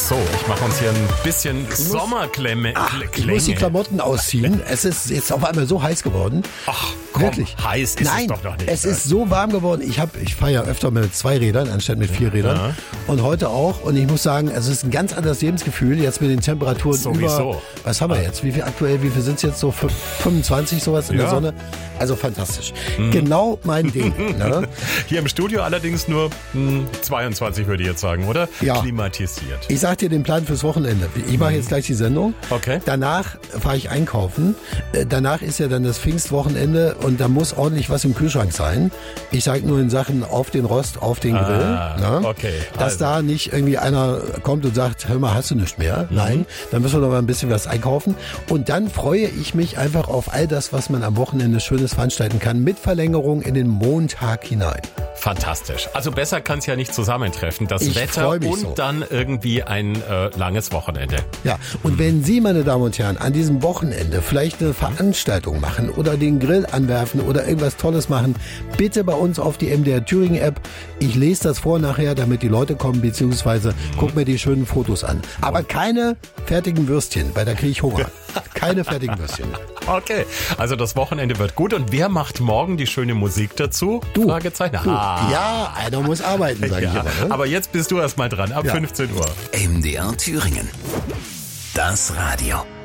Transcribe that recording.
So, ich mache uns hier ein bisschen Sommerklemme. Ich muss die Klamotten ausziehen. Es ist jetzt auf einmal so heiß geworden. Ach, komm, wirklich. Heiß ist Nein, es doch noch nicht. es ist so warm geworden. Ich fahre ja öfter mit 2 Rädern anstatt mit 4 Rädern. Ja. Und heute auch. Und ich muss sagen, es ist ein ganz anderes Lebensgefühl jetzt mit den Temperaturen Sowieso. Was haben wir jetzt? Wie viel sind es jetzt? So 25 sowas in der Sonne? Also fantastisch. Genau mein Ding. Ne? Hier im Studio allerdings nur 22, würde ich jetzt sagen, oder? Ja. Klimatisiert. Ich sag dir den Plan fürs Wochenende. Ich mache jetzt gleich die Sendung. Okay. Danach fahre ich einkaufen. Danach ist ja dann das Pfingstwochenende und da muss ordentlich was im Kühlschrank sein. Ich sage nur in Sachen auf den Rost, auf den Grill. Ne? Okay. Dass da nicht irgendwie einer kommt und sagt, hör mal, hast du nichts mehr? Nein, dann müssen wir noch mal ein bisschen was einkaufen. Und dann freue ich mich einfach auf all das, was man am Wochenende Schönes veranstalten kann, mit Verlängerung in den Montag hinein. Fantastisch. Also besser kann es ja nicht zusammentreffen. Das Ich Wetter freu mich und so. dann irgendwie ein langes Wochenende. Ja, und wenn Sie, meine Damen und Herren, an diesem Wochenende vielleicht eine Veranstaltung machen oder den Grill anwerfen oder irgendwas Tolles machen, bitte bei uns auf die MDR Thüringen App. Ich lese das vor nachher, damit die Leute kommen, beziehungsweise guck mir die schönen Fotos an. Aber keine fertigen Würstchen, weil da kriege ich Hunger. Keine fertigen Würstchen. Okay, also das Wochenende wird gut. Und wer macht morgen die schöne Musik dazu? Du. Fragezeichen. Du. Ja, einer muss arbeiten, sage ich Ja, aber. Ne? aber jetzt bist du erst mal dran, ab 15 Uhr. MDR Thüringen. Das Radio.